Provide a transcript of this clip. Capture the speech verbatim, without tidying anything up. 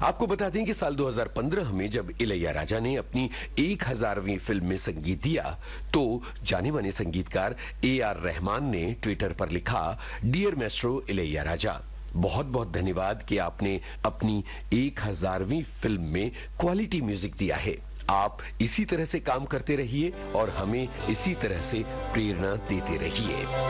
आपको बता दें कि साल दो हज़ार पंद्रह में जब इलैयाराजा ने अपनी एक हज़ारवीं फिल्म में संगीत दिया तो जाने माने संगीतकार ए आर रहमान ने ट्विटर पर लिखा, डियर मैस्ट्रो इलैयाराजा, बहुत बहुत धन्यवाद कि आपने अपनी एक हज़ारवीं फिल्म में क्वालिटी म्यूजिक दिया है। आप इसी तरह से काम करते रहिए और हमें इसी तरह से प्रेरणा देते रहिए।